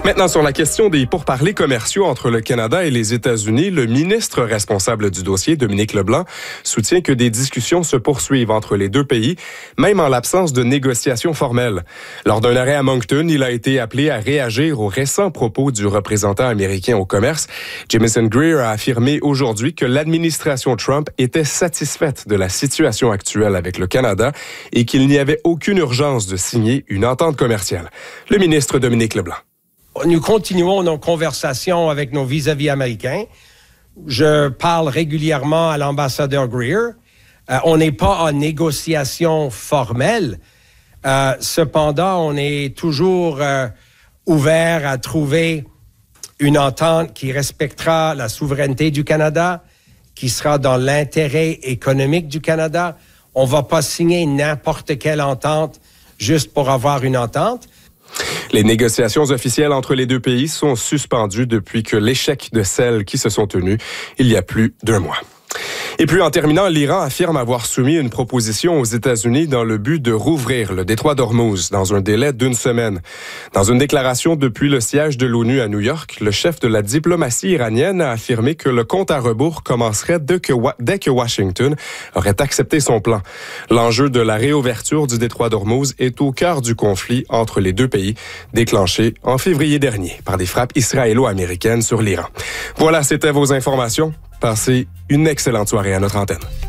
Maintenant, sur la question des pourparlers commerciaux entre le Canada et les États-Unis, le ministre responsable du dossier, Dominique Leblanc, soutient que des discussions se poursuivent entre les deux pays, même en l'absence de négociations formelles. Lors d'un arrêt à Moncton, il a été appelé à réagir aux récents propos du représentant américain au commerce. Jamieson Greer a affirmé aujourd'hui que l'administration Trump était satisfaite de la situation actuelle avec le Canada et qu'il n'y avait aucune urgence de signer une entente commerciale. Le ministre Dominique Leblanc. Nous continuons nos conversations avec nos vis-à-vis américains. Je parle régulièrement à l'ambassadeur Greer. On n'est pas en négociation formelle. Cependant, on est toujours ouvert à trouver une entente qui respectera la souveraineté du Canada, qui sera dans l'intérêt économique du Canada. On ne va pas signer n'importe quelle entente juste pour avoir une entente. Les négociations officielles entre les deux pays sont suspendues depuis que l'échec de celles qui se sont tenues il y a plus d'1 mois. Et puis, en terminant, l'Iran affirme avoir soumis une proposition aux États-Unis dans le but de rouvrir le détroit d'Ormuz dans un délai d'1 semaine. Dans une déclaration depuis le siège de l'ONU à New York, le chef de la diplomatie iranienne a affirmé que le compte à rebours commencerait dès que Washington aurait accepté son plan. L'enjeu de la réouverture du détroit d'Ormuz est au cœur du conflit entre les deux pays, déclenché en février dernier par des frappes israélo-américaines sur l'Iran. Voilà, c'était vos informations. Passez une excellente soirée à notre antenne.